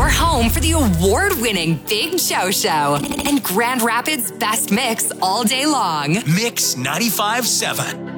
your home for the award-winning Big Show Show and Grand Rapids' best mix all day long. Mix 95.7.